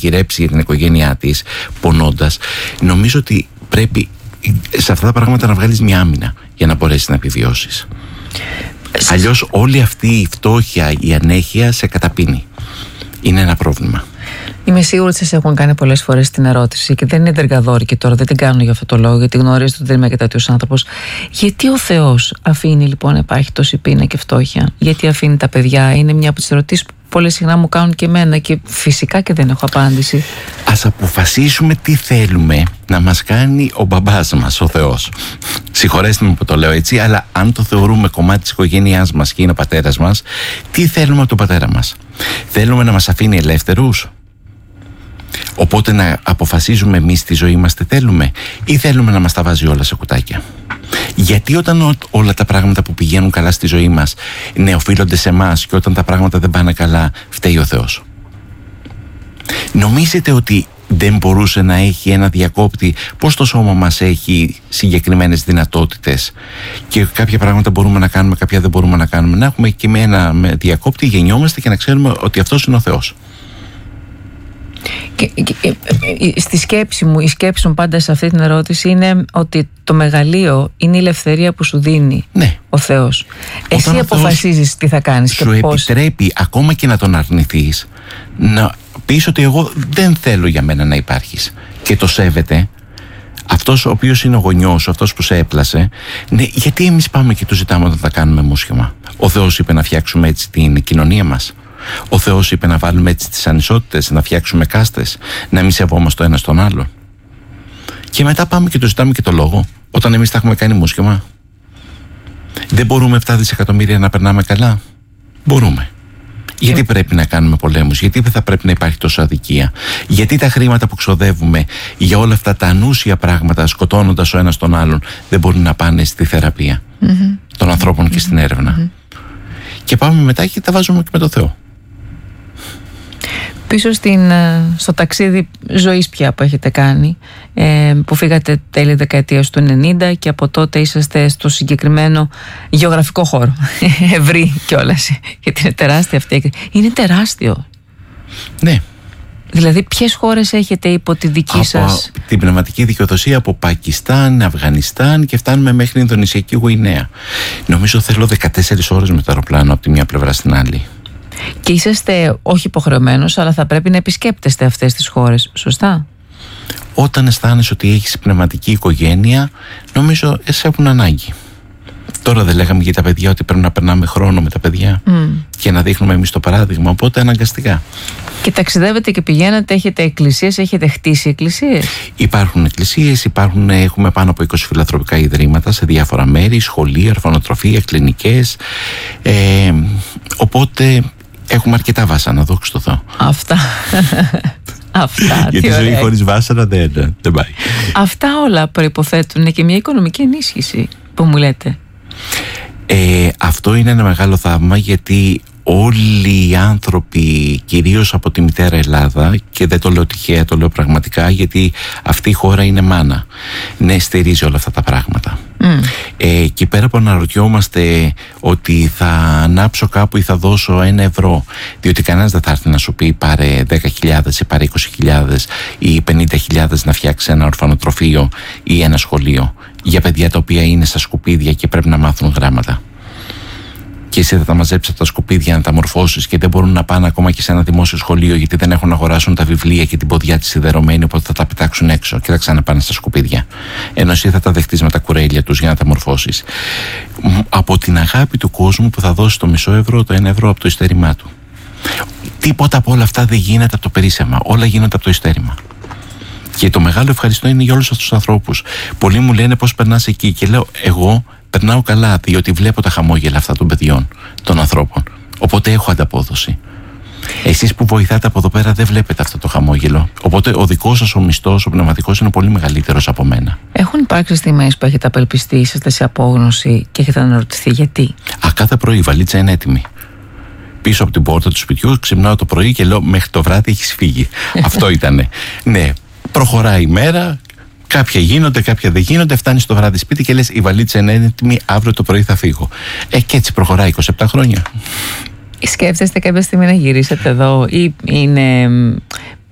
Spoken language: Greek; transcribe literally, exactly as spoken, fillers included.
μαγειρέψει για την οικογένειά της, πονώντας. Νομίζω ότι πρέπει σε αυτά τα πράγματα να βγάλεις μια άμυνα για να μπορέσεις να επιβιώσεις. Αλλιώς όλη αυτή η φτώχεια, η ανέχεια σε καταπίνει. Είναι ένα πρόβλημα. Είμαι σίγουρη ότι σας έχουν κάνει πολλές φορές την ερώτηση, και δεν είναι δεργαδόρικη τώρα, δεν την κάνω για αυτό το λόγο, γιατί γνωρίζετε ότι δεν είμαι και τέτοιος άνθρωπος. Γιατί ο Θεός αφήνει λοιπόν να υπάρχει τόση πείνα και φτώχεια? Γιατί αφήνει τα παιδιά? Είναι μια από τις ερωτήσεις που πολύ συχνά μου κάνουν και εμένα, και φυσικά και δεν έχω απάντηση. Ας αποφασίσουμε τι θέλουμε να μας κάνει ο μπαμπάς μας, ο Θεός. Συγχωρέστε με που το λέω έτσι, αλλά αν το θεωρούμε κομμάτι της οικογένειάς μας και είναι ο πατέρας μας, τι θέλουμε από τον πατέρα μας? Θέλουμε να μας αφήνει ελεύθερους? Οπότε να αποφασίζουμε εμείς τη ζωή μας τι θέλουμε, ή θέλουμε να μας τα βάζει όλα σε κουτάκια? Γιατί όταν όλα τα πράγματα που πηγαίνουν καλά στη ζωή μας ναι, οφείλονται σε εμάς, και όταν τα πράγματα δεν πάνε καλά φταίει ο Θεός? Νομίζετε ότι δεν μπορούσε να έχει ένα διακόπτη? Πώς το σώμα μας έχει συγκεκριμένες δυνατότητες και κάποια πράγματα μπορούμε να κάνουμε, κάποια δεν μπορούμε να κάνουμε. Να έχουμε και με ένα διακόπτη γεννιόμαστε και να ξέρουμε ότι αυτός είναι ο Θεός. Και, και, και, στη σκέψη μου, η σκέψη μου πάντα σε αυτή την ερώτηση είναι ότι το μεγαλείο είναι η ελευθερία που σου δίνει ναι. ο Θεός. Εσύ ο αποφασίζεις Θεός τι θα κάνεις και σου πώς. Επιτρέπει ακόμα και να τον αρνηθείς, να πεις ότι εγώ δεν θέλω για μένα να υπάρχεις, και το σέβεται. Αυτός ο οποίος είναι ο γονιός, αυτός που σε έπλασε, ναι, γιατί εμείς πάμε και του ζητάμε όταν τα κάνουμε μούσχημα? Ο Θεός είπε να φτιάξουμε έτσι την κοινωνία μας. Ο Θεός είπε να βάλουμε έτσι τις ανισότητες, να φτιάξουμε κάστες, να μην σεβόμαστε το ένα στον άλλο. Και μετά πάμε και του ζητάμε και το λόγο όταν εμείς τα έχουμε κάνει μούσχημα. Δεν μπορούμε επτά δισεκατομμύρια να περνάμε καλά? Μπορούμε. Γιατί πρέπει να κάνουμε πολέμους? Γιατί θα πρέπει να υπάρχει τόσο αδικία? Γιατί τα χρήματα που ξοδεύουμε για όλα αυτά τα ανούσια πράγματα, σκοτώνοντας ο ένας τον άλλον, δεν μπορούν να πάνε στη θεραπεία mm-hmm. των ανθρώπων και mm-hmm. στην έρευνα? Mm-hmm. Και πάμε μετά και τα βάζουμε και με το Θεό. Πίσω στην, στο ταξίδι ζωής πια που έχετε κάνει, ε, που φύγατε τέλη δεκαετίας του ενενήντα, και από τότε είσαστε στο συγκεκριμένο γεωγραφικό χώρο, ευρύ κιόλας, γιατί είναι τεράστια αυτή. Είναι τεράστιο. Ναι. Δηλαδή ποιες χώρες έχετε υπό τη δική από σας? Την πνευματική δικαιοδοσία από Πακιστάν, Αφγανιστάν, και φτάνουμε μέχρι Ινδονησιακή Γουινέα. Νομίζω θέλω δεκατέσσερις ώρες με το αεροπλάνο από τη μια πλευρά στην άλλη. Και είσαστε όχι υποχρεωμένος, αλλά θα πρέπει να επισκέπτεστε αυτές τις χώρες, σωστά? Όταν αισθάνεσαι ότι έχεις πνευματική οικογένεια, νομίζω σε έχουν ανάγκη. Τώρα δεν λέγαμε για τα παιδιά ότι πρέπει να περνάμε χρόνο με τα παιδιά mm. και να δείχνουμε εμείς το παράδειγμα, οπότε αναγκαστικά. Και ταξιδεύετε και πηγαίνετε, έχετε εκκλησίες, έχετε χτίσει εκκλησίες? Υπάρχουν εκκλησίες, υπάρχουν, έχουμε πάνω από είκοσι φιλανθρωπικά ιδρύματα σε διάφορα μέρη, σχολεία, ορφανοτροφία, κλινικές, ε, οπότε έχουμε αρκετά βάσανα, δόξα τω Θεώ. Αυτά. Αυτά. Γιατί η ζωή χωρίς βάσανα δεν, δεν πάει. Αυτά όλα προϋποθέτουν και μια οικονομική ενίσχυση που μου λέτε. Ε, αυτό είναι ένα μεγάλο θαύμα, γιατί όλοι οι άνθρωποι, κυρίως από τη μητέρα Ελλάδα, και δεν το λέω τυχαία, το λέω πραγματικά, γιατί αυτή η χώρα είναι μάνα, ναι, στηρίζει όλα αυτά τα πράγματα. Mm. Ε, και πέρα από να αναρωτιόμαστε ότι θα ανάψω κάπου ή θα δώσω ένα ευρώ, διότι κανένας δεν θα έρθει να σου πει πάρε δέκα χιλιάδες ή πάρε είκοσι χιλιάδες ή πενήντα χιλιάδες να φτιάξει ένα ορφανοτροφείο ή ένα σχολείο για παιδιά τα οποία είναι στα σκουπίδια και πρέπει να μάθουν γράμματα. Και εσύ θα τα μαζέψεις από τα σκουπίδια να τα μορφώσεις, και δεν μπορούν να πάνε ακόμα και σε ένα δημόσιο σχολείο γιατί δεν έχουν να αγοράσουν τα βιβλία και την ποδιά της σιδερωμένη, οπότε θα τα πετάξουν έξω και θα ξαναπάνε στα σκουπίδια. Ενώ εσύ θα τα δεχτείς με τα κουρέλια τους για να τα μορφώσεις. Από την αγάπη του κόσμου που θα δώσει το μισό ευρώ, το ένα ευρώ από το ειστέρημά του. Τίποτα από όλα αυτά δεν γίνεται από το περίσσευμα. Όλα γίνονται από το ειστέρημα. Και το μεγάλο ευχαριστώ είναι για όλους αυτούς τους ανθρώπους. Πολλοί μου λένε πώς περνάς εκεί, και λέω εγώ περνάω καλά, διότι βλέπω τα χαμόγελα αυτά των παιδιών, των ανθρώπων. Οπότε έχω ανταπόδοση. Εσείς που βοηθάτε από εδώ πέρα δεν βλέπετε αυτό το χαμόγελο. Οπότε ο δικός σας ο μισθός, ο πνευματικός, είναι πολύ μεγαλύτερος από μένα. Έχουν υπάρξει στιγμές που έχετε απελπιστεί, είσαστε σε απόγνωση και έχετε αναρωτηθεί γιατί? Α, κάθε πρωί η βαλίτσα είναι έτοιμη. Πίσω από την πόρτα του σπιτιού ξυπνάω το πρωί και λέω μέχρι το βράδυ έχεις φύγει. Αυτό ήτανε. Ναι, προχωράει η μέρα. Κάποια γίνονται, κάποια δεν γίνονται. Φτάνει στο βράδυ σπίτι και λες η βαλίτσα είναι έτοιμη, αύριο το πρωί θα φύγω. Ε, και έτσι προχωράει είκοσι επτά χρόνια. Σκέφτεστε κάποια στιγμή να γυρίσετε εδώ, ή είναι